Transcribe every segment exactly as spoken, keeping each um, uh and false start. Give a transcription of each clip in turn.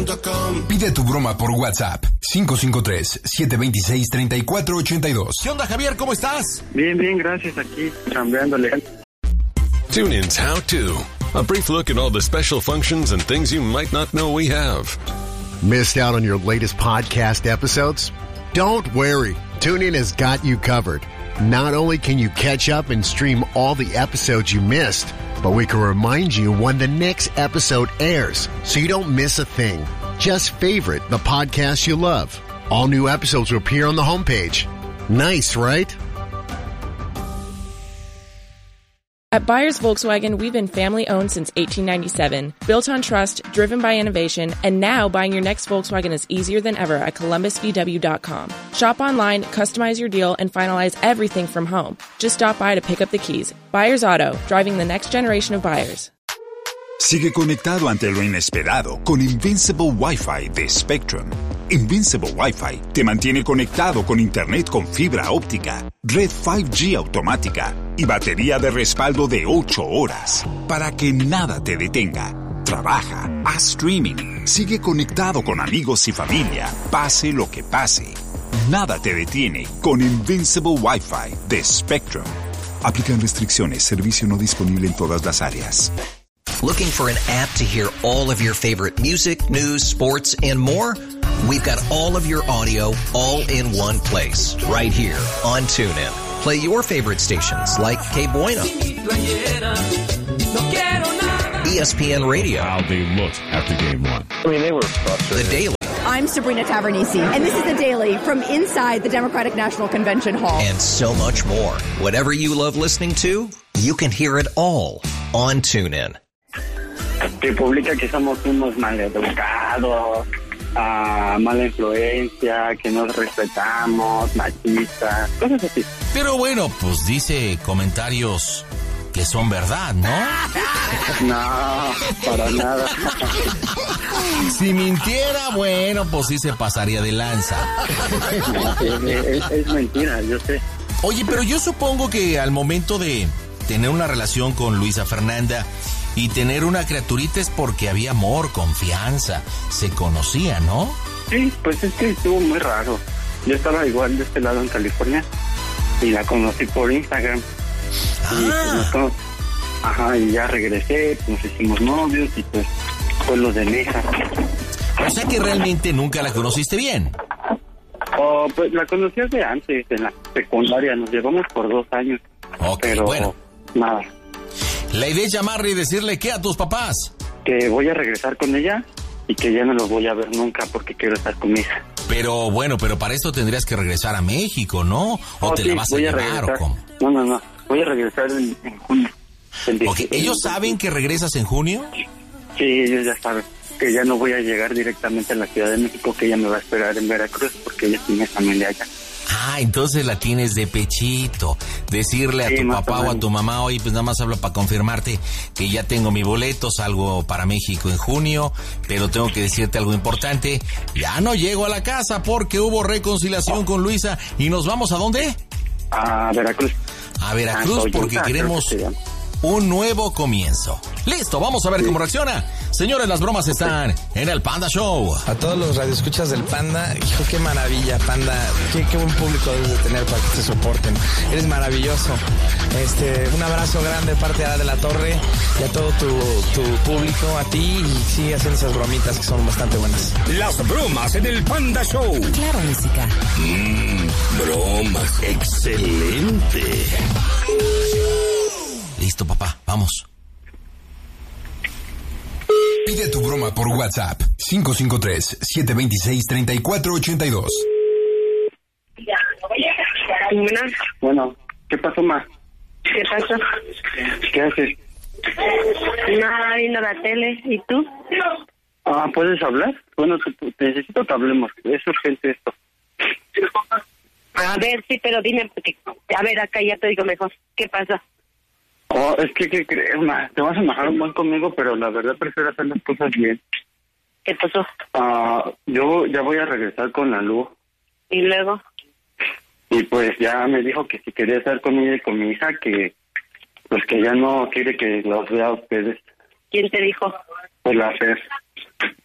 Pide tu broma por WhatsApp cinco cinco tres, siete dos seis, tres cuatro ocho dos. ¿Qué onda, Javier? ¿Cómo estás? Bien, bien, gracias. Aquí, chambeándole. TuneIn's How To. A brief look at all the special functions and things you might not know we have. Missed out on your latest podcast episodes? Don't worry. TuneIn has got you covered. Not only can you catch up and stream all the episodes you missed, but we can remind you when the next episode airs, so you don't miss a thing. Just favorite the podcast you love. All new episodes will appear on the homepage. Nice, right? At Byers Volkswagen, we've been family-owned since eighteen ninety-seven, built on trust, driven by innovation, and now buying your next Volkswagen is easier than ever at Columbus V W dot com. Shop online, customize your deal, and finalize everything from home. Just stop by to pick up the keys. Byers Auto, driving the next generation of buyers. Sigue conectado ante lo inesperado con Invincible Wi-Fi de Spectrum. Invincible Wi-Fi te mantiene conectado con Internet con fibra óptica, red cinco G automática y batería de respaldo de ocho horas para que nada te detenga. Trabaja, haz streaming, sigue conectado con amigos y familia, pase lo que pase. Nada te detiene con Invincible Wi-Fi de Spectrum. Aplican restricciones, servicio no disponible en todas las áreas. Looking for an app to hear all of your favorite music, news, sports, and more? We've got all of your audio all in one place, right here on TuneIn. Play your favorite stations like K Bueno, E S P N Radio, How they looked after game one. I mean, they were frustrated. The Daily, I'm Sabrina Tavernisi, and this is The Daily from inside the Democratic National Convention Hall. and so much more. Whatever you love listening to, you can hear it all on TuneIn. Que publica que somos unos maleducados, uh, mala influencia, que nos respetamos, machistas, cosas así. Pero bueno, pues dice comentarios que son verdad, ¿no? No, para nada. Si mintiera, bueno, pues sí se pasaría de lanza. es, es, es mentira, yo sé. Oye, pero yo supongo que al momento de tener una relación con Luisa Fernanda y tener una criaturita es porque había amor, confianza, se conocía, ¿no? Sí, pues es que estuvo muy raro. Yo estaba igual de este lado en California y la conocí por Instagram. Ah. Y pues nos cono- Ajá, y ya regresé, nos hicimos novios y pues fue lo de Neja. O sea que realmente nunca la conociste bien. Oh, pues la conocí desde antes, en la secundaria, nos llevamos por dos años. Ok, pero bueno. nada, La idea es llamarle y decirle qué a tus papás. que voy a regresar con ella y que ya no los voy a ver nunca porque quiero estar con mi hija. Pero bueno, pero para eso tendrías que regresar a México, ¿no? ¿O Oh, te sí, la vas a voy a llevar regresar. o cómo? No, no, no, voy a regresar en, en junio. El Ok, dieci- ¿ellos saben que regresas en junio? Sí, ellos ya saben que ya no voy a llegar directamente a la Ciudad de México, que ella me va a esperar en Veracruz porque ella tiene familia allá. Ah, entonces la tienes de pechito. Decirle a Sí, tu más papá o o a menos. tu mamá, oye, pues nada más hablo para confirmarte que ya tengo mi boleto, salgo para México en junio, pero tengo que decirte algo importante. Ya no llego a la casa porque hubo reconciliación con Luisa y nos vamos ¿a dónde? A Veracruz. A Veracruz Toyota, porque creo queremos que se llama. un nuevo comienzo. Listo, vamos a ver cómo reacciona. Señores, las bromas están en el Panda Show. A todos los radioescuchas del Panda, hijo, qué maravilla, Panda, qué, qué buen público debes de tener para que te soporten. Eres maravilloso. Este, un abrazo grande de parte de Ada de la Torre y a todo tu, tu público, a ti, y sigue haciendo esas bromitas que son bastante buenas. Las bromas en el Panda Show. Claro, música. Mmm, bromas. Excelente. Listo, papá, vamos. Pide tu broma por WhatsApp cinco cinco tres, siete dos seis, tres cuatro ocho dos. Bueno, ¿qué pasó, ma? ¿Qué pasó? ¿Qué haces? Nada, viendo la tele. ¿Y tú? Ah, ¿puedes hablar? Bueno, te- te necesito que hablemos. Es urgente esto. A ver, sí, pero dime, porque, a ver, acá ya te digo mejor. ¿Qué pasa? Oh, es que, ¿qué crees, ma? Te vas a enojar un buen conmigo, pero la verdad prefiero hacer las cosas bien. ¿Qué pasó? Ah, yo ya voy a regresar con la Lu. ¿Y luego? Y pues ya me dijo que si quería estar con ella y con mi hija, que pues que ya no quiere que los vea a ustedes. ¿Quién te dijo? Pues la Fer.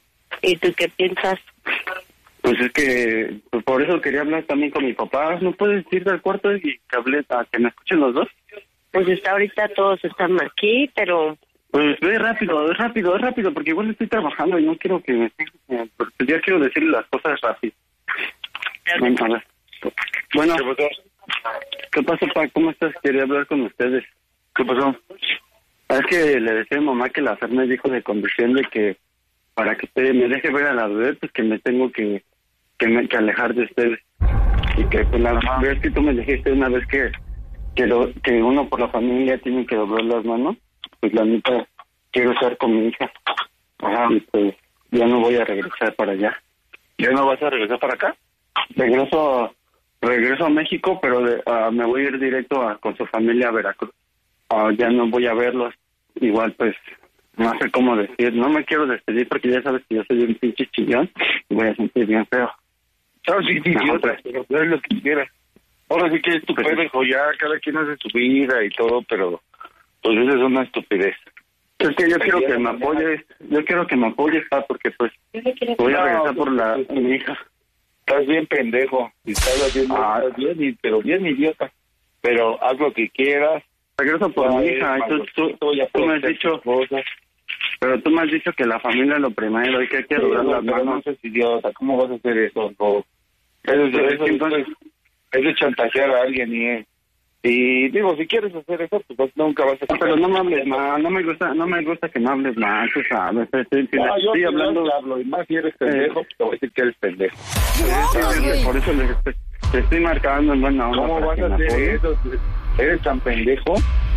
¿Y tú qué piensas? Pues es que pues por eso quería hablar también con mi papá. ¿No puedes ir al cuarto y que, hable, a que me escuchen los dos? Pues está ahorita todos están aquí, pero... Pues ve rápido, es rápido, es rápido, porque igual estoy trabajando y no quiero que me... Eh, pues ya quiero decirle las cosas rápido. Bueno, a ver. Bueno, ¿qué pasó, pa? ¿Cómo estás? Quería hablar con ustedes. ¿Qué pasó? Es que le decía a mi mamá que la Fer me dijo de conversión de que para que usted me deje ver a la bebé, pues que me tengo que que me que alejar de ustedes. Y que pues la vez que tú me dijiste una vez que que, lo, que uno por la familia tiene que doblar las manos, pues la neta quiero estar con mi hija. Ajá. Y pues ya no voy a regresar para allá. ¿Ya no vas a regresar para acá? Regreso regreso a México, pero de, uh, me voy a ir directo a, con su familia a Veracruz. Uh, ya no voy a verlos. Igual pues no sé cómo decir, no me quiero despedir porque ya sabes que yo soy un pinche chillón y voy a sentir bien feo. No, sí, sí, no, pues, pero es lo que quieras. Ahora sí que es tu pues, pendejo, ya cada quien hace su vida y todo, pero pues eso es una estupidez. Es que yo quiero que me apoyes, yo quiero que me apoyes, pa, porque pues voy a regresar por la mi hija. Estás bien pendejo, y estás haciendo ah. estás bien, pero bien idiota. Pero haz lo que quieras. Regreso por mi hija, y tú, tú, tú, tú me has dicho... Cosas. Pero tú me has dicho que la familia es lo primero y que hay que doblar sí, las manos. No seas idiota, ¿cómo vas a hacer eso? No. Eso, eso, eso, entonces, es de chantajear a alguien y eh. y digo, si quieres hacer eso, pues nunca vas a... Pero no me hables mal, no me gusta no me gusta que me hables mal, tú sabes. Estoy, estoy, no, yo estoy hablando... Te hablo, y más si eres pendejo, eh. te voy a decir que eres pendejo. No, por eso le estoy, te estoy marcando en buena onda. ¿Cómo vas a hacer eso? ¿Eres tan pendejo?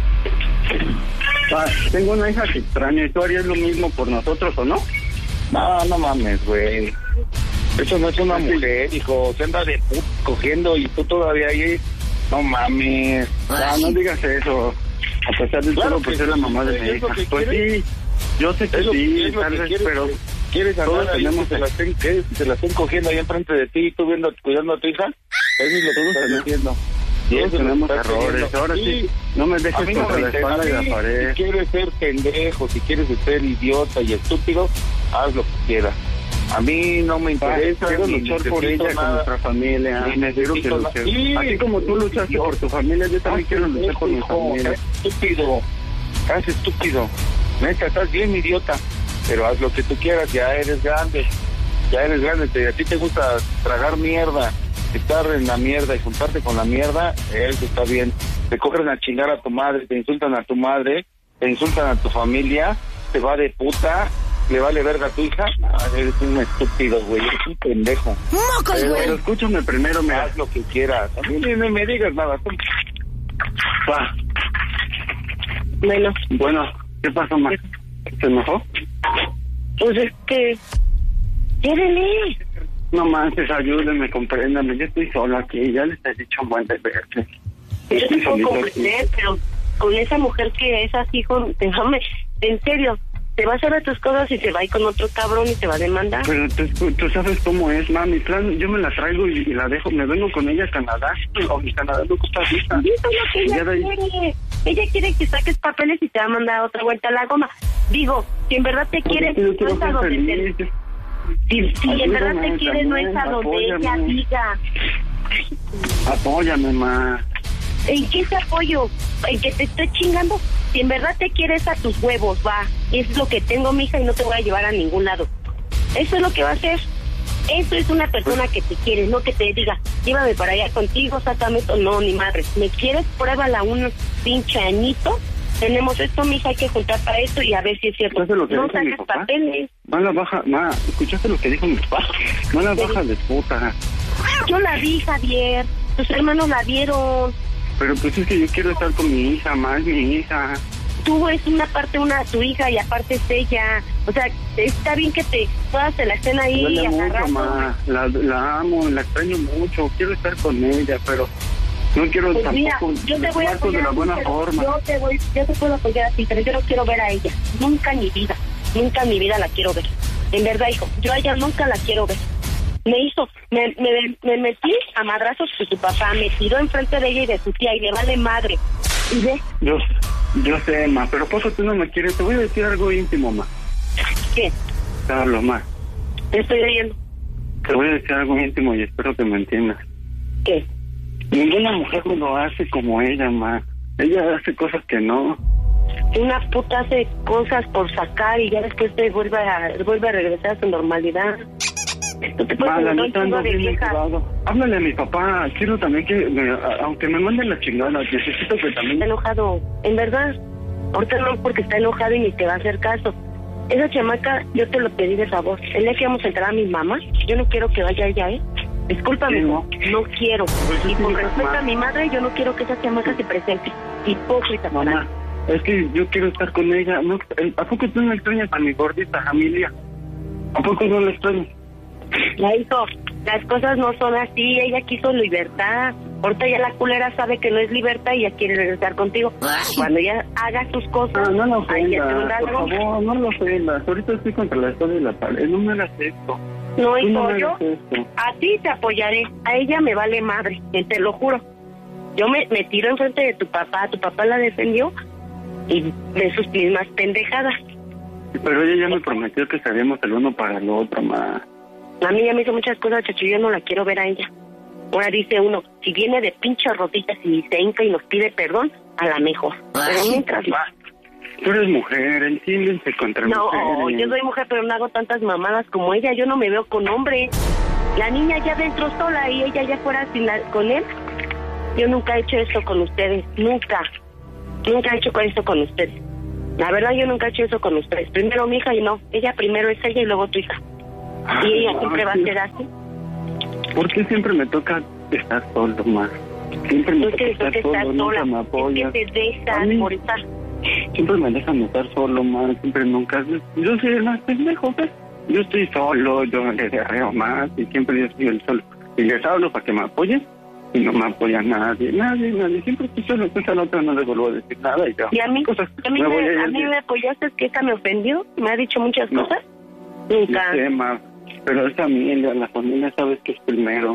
Ah, tengo una hija que extraño y tú harías lo mismo por nosotros, ¿o no? No, no mames, güey. Eso no es una mujer, hijo. Se anda de puto cogiendo y tú todavía ahí. No mames. No, no digas eso. A pesar de claro todo, pues es la mamá de mi hija. Pues sí, yo sé que sí, tal vez, pero... ¿Quieres todos andar ahí tenemos que se la estén, que se la estén cogiendo ahí enfrente de ti y tú viendo, cuidando a tu hija? Eso es lo que estás haciendo. Todos tenemos errores, ahora sí, no me dejes no contra me la espalda y la pared. Si quieres ser pendejo, si quieres ser idiota y estúpido, haz lo que quieras. A mí no me interesa. Quiero luchar por ella, nada, con nuestra familia. Ni necesito quiero que luches. Sí, así como tú luchaste por tu familia, yo también quiero luchar por mi familia. Estúpido, estás estúpido. Neta, estás bien idiota. Pero haz lo que tú quieras, ya eres grande. Ya eres grande, te, a ti te gusta tragar mierda, estar en la mierda y juntarte con la mierda, eso está bien. Te cogen a chingar a tu madre, te insultan a tu madre, te insultan a tu familia, te va de puta, le vale verga a tu hija. Ah, eres un estúpido, güey, eres un pendejo. ¡Mocos, güey! Pero escúchame primero, me haz lo que quieras. A mí ni me, me digas nada. Tú... Va. Bueno. Bueno, ¿qué pasó, ma? ¿Se enojó? Pues es que... ¡Llévele! No manches, ayúdenme, compréndame. Yo estoy sola aquí, ya les he dicho un buen de verte. Yo te puedo comprender, pero con esa mujer que es así, con, déjame, en serio, te va a hacer tus cosas y se va a ir con otro cabrón y te va a demandar. Pero tú, tú sabes cómo es, mami. Plan, yo me la traigo y, y la dejo, me vengo con ella a Canadá. O mi Canadá no ocupa visa. Eso es lo que ella quiere. Ella quiere que saques papeles y te va a mandar otra vuelta a la goma. Digo, si en verdad te quiere, no es a donde te... Si, si en verdad te quiere, no es a donde ella diga. Apóyame, ma. ¿En qué te apoyo? ¿En que te estoy chingando? Si en verdad te quieres a tus huevos, va. Es lo que tengo, mija, y no te voy a llevar a ningún lado. Eso es lo que va a hacer. Eso es una persona que te quiere, no que te diga, llévame para allá contigo, sácame esto. No, ni madre. ¿Me quieres? Pruébala un pinche añito. Tenemos esto, mija, hay que juntar para esto y a ver si es cierto. No saques papeles. Mala baja, ma, ¿escuchaste lo que dijo mi papá? Mala baja de puta. Yo la vi, Javier. Tus hermanos la vieron. Pero pues es que yo quiero estar con mi hija, más mi hija. Tú es una parte, una tu hija y aparte es ella. O sea, está bien que te todas se la estén ahí y agarrando. La, la amo, la extraño mucho, quiero estar con ella, pero no quiero pues tampoco mira, yo te voy a apoyar de la buena ti, forma. Yo te voy, yo te puedo apoyar a ti, pero yo no quiero ver a ella. Nunca en mi vida, nunca en mi vida la quiero ver. En verdad, hijo, yo a ella nunca la quiero ver. Me hizo, me, me, me metí a madrazos con su papá, me tiró enfrente de ella y de su tía y le vale madre. ¿Y ve? Yo, yo sé, ma, pero por eso tú no me quieres. Te voy a decir algo íntimo, ma. ¿Qué? Carlos, ma. Te estoy oyendo. Te voy a decir algo íntimo y espero que me entiendas. ¿Qué? Ninguna mujer me lo hace como ella, ma. Ella hace cosas que no. Una puta hace cosas por sacar y ya después te vuelve a, vuelve a regresar a su normalidad. Tú te puedes Mala, encontrar no un chingo ando de bien viejas. motivado. Háblale a mi papá. Quiero también que, me, a- aunque me manden la chingada, necesito que también... Está enojado, en verdad. Ahorita no porque está enojado y ni te va a hacer caso. Esa chamaca, yo te lo pedí de favor. El día que vamos a entrar a mi mamá, yo no quiero que vaya ella, ¿eh? Discúlpame, Sí, no, no quiero. Pues y es que por mi respeto mamá- a mi madre, yo no quiero que esa chamaca se presente. Hipócrita, Mamá, es que yo quiero estar con ella. No, eh, ¿a poco tú no extrañas a mi gordita familia? ¿A poco no la extrañas? Ya, hijo, las cosas no son así. Ella quiso libertad. Ahorita ya la culera sabe que no es libertad y ya quiere regresar contigo. Cuando ella haga sus cosas, No, no lo ahí ya te ofendas, un por favor, no lo ofendas. Ahorita estoy contra la espada y la pared. No me hagas esto. No, Tú hijo, me yo hagas esto. a ti te apoyaré. A ella me vale madre, eh, te lo juro. Yo me, me tiro enfrente de tu papá. Tu papá la defendió y de sus mismas pendejadas. Pero ella ya me prometió que estaríamos el uno para el otro, ma. A mí ya me hizo muchas cosas, chacho, yo no la quiero ver a ella. Ahora dice uno, si viene de pinches rodillas y se hinca y nos pide perdón, a la mejor. Pero mientras... Tú eres mujer, entiéndense contra No, mujeres. yo soy mujer, pero no hago tantas mamadas como ella. Yo no me veo con hombre. La niña ya dentro sola y ella ya fuera sin la- con él. Yo nunca he hecho esto con ustedes, nunca. Nunca he hecho esto con ustedes. La verdad, yo nunca he hecho eso con ustedes. Primero mi hija y no. Ella primero es ella y luego tu hija. Y ella no, siempre va a sí. ser así. ¿Por qué siempre me toca estar solo, ma? Siempre me Tú toca que estar tú que estás solo, sola. nunca me Es apoyas. que te dejas A mí- por estar. Siempre me dejan estar solo, ma. Siempre nunca. Yo soy el más pendejo, ¿ves? Yo estoy solo, yo les arreo más y siempre yo soy el solo. Y les hablo para que me apoyen y no me apoya nadie, nadie, nadie. Siempre estoy solo, entonces a la otra no le vuelvo a decir nada y ya. Y a mí, Cosas, a mí, me voy me, a a ir mí de- me apoyaste que esa me ofendió. Me ha dicho muchas No. cosas. Nunca. Yo sé, ma, pero es familia, la familia sabes que es primero.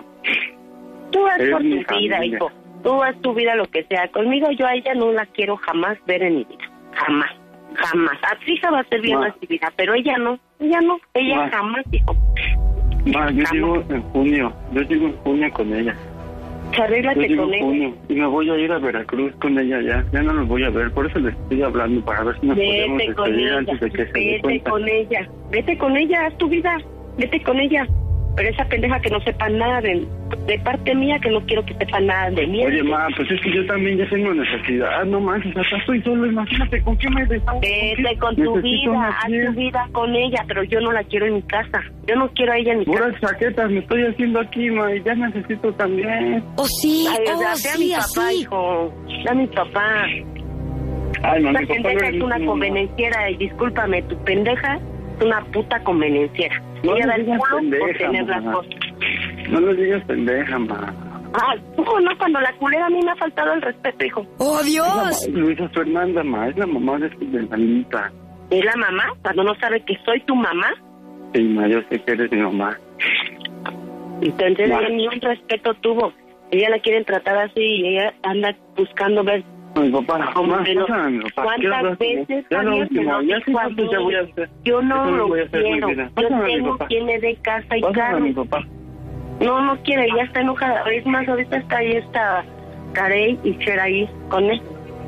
Tú haz Es por mi tu vida, familia. hijo. Tú haz tu vida lo que sea. Conmigo yo a ella no la quiero jamás ver en mi vida. Jamás. Jamás. A tu hija va a ser bien Ma. recibida, pero ella no. Ella no. Ella Ma. jamás, hijo. Ma, yo Jamás. llego en junio, yo llego en junio con ella. Se Yo arréglate llego con en ella. junio y me voy a ir a Veracruz con ella ya. Ya no los voy a ver, por eso les estoy hablando, para ver si nos podemos Vete con despedir ella. antes de que se dé Vete cuenta. con ella. Vete con ella. Haz tu vida. Vete con ella. Pero esa pendeja que no sepa nada de, de parte mía, que no quiero que sepa nada de mí. Oye, ma, pues es que yo también ya tengo necesidad. Ah, no manches, acá estoy solo, imagínate, ¿con qué me desahogo? Vete con tu Necesito vida, una haz piel. tu vida con ella, pero yo no la quiero en mi casa. Yo no quiero a ella en mi casa. Puras chaquetas me estoy haciendo aquí, ma, y ya necesito también. Oh, sí, Ay, oh, ve a sí, mi papá, así. hijo. Ve a mi papá. Ay, ma, Esa mi papá pendeja no es es una mi- convenenciera y discúlpame, tu pendeja es una puta convenenciera. No Ella le da el digas culo por pendeja, tener las ma. cosas. No lo digas pendeja, ma. Ah, tú no, cuando la culera a mí me ha faltado el respeto, hijo. ¡Oh, Es Dios! la- Luisa Fernanda, ma, es la mamá de, de la Anita. ¿Es la mamá? Cuando no sabe que soy tu mamá. Sí, ma, yo sé que eres mi mamá. Entonces Ma. ella ni un respeto tuvo. Ella la quieren tratar así y ella anda buscando ver Mi papá, cómo ma, se lo- pásame a mi papá. Quiero hablar ¿Cuántas con él. veces, Ya lo Javier, me último, lo ya dijo sí, a pues ya mí? voy a hacer. Yo no Eso lo voy a hacer, mi quiero. vida. Yo Pásame a mi tengo papá. quien me dé casa y Pásame a carro. mi papá. No, no quiere, ya está enojada. Es más, ahorita está ahí esta Carey y Cher ahí con él.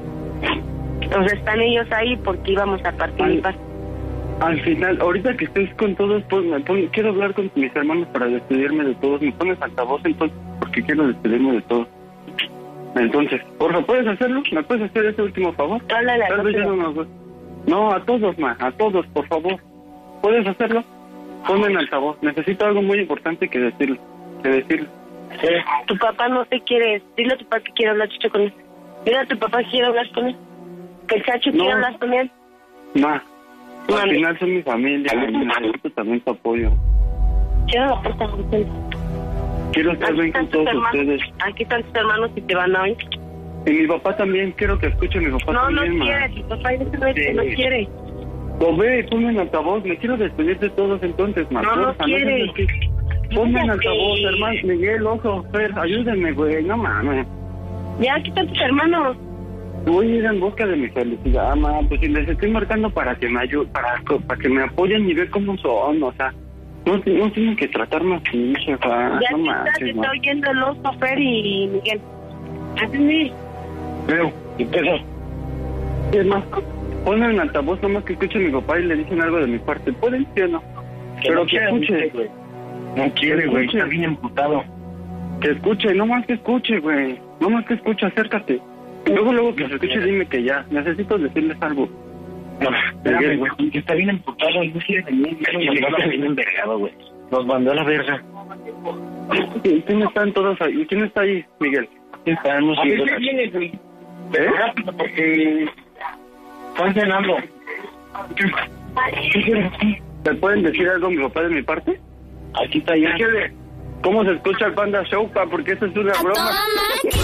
Entonces están ellos ahí porque íbamos a participar. Al final, ahorita que estés con todos, pues me pon- quiero hablar con mis hermanos para despedirme de todos. Me pones altavoz entonces, porque quiero despedirme de todos. Entonces, por favor, ¿puedes hacerlo? ¿Me puedes hacer ese último favor? Háblale a Tal vez ya todos. no nos- No, a todos, ma, a todos, por favor. ¿Puedes hacerlo? Ponme en altavoz. Necesito algo muy importante que decirle. Que decirle. Eh, Tu papá no te quiere. Dile a tu papá que quiere hablar Chucho con él. Dile a tu papá que quiere hablar con él. Que el Chacho No. quiere hablar con él. Ma, al Mande. final son mi familia y necesito también tu apoyo. Cierra la puerta, José. Quiero estar Aquí bien con están tus todos hermanos. ustedes. Aquí están tus hermanos y te van a oír. Y mi papá también, quiero que escuche a mi papá No, no también, ma. quiere. Tu papá dice que no quiere. Lo ve, ponme en altavoz, me quiero despedir de todos entonces, ma. No, no porfa, quiere. seas así. Ponme en Cállate. altavoz, hermano, Miguel, Oso, Fer, ayúdenme, güey, no mames. Ya, aquí están tus hermanos. Voy a ir en busca de mi felicidad, ma, pues si les estoy marcando para que me ayuden, para, para que me apoyen y ver cómo son, o sea, No, no tienen que tratarme así, jefa. Ya no te manches, está, te ma. está oyendo el oso, Fer y Miguel. Así Veo, ¿qué pedo? Es más, ponen en altavoz nomás que escuche a mi papá y le dicen algo de mi parte. ¿Pueden, sí o no? Que Pero no que quiere, escuche. güey. No quiere, güey, está bien emputado. Que escuche, no más que escuche, güey. No más que escuche, acércate. Luego, luego que se escuche, dime que ya. Necesito decirles algo. No, espérame, güey, que está bien emputado y no quiere venir. Está bien envergado, güey. Nos mandó a la verga. ¿Y quién están todos ahí? ¿Quién está ahí, Miguel? ¿Quién está? No sé. ¿A qué ¿Qué viene, güey? ¿Eh? Rápido, porque están cenando. ¿Me pueden decir algo mi papá de mi parte? Aquí está ya. ¿Cómo se escucha el Panda Show, pa? Porque eso es una broma.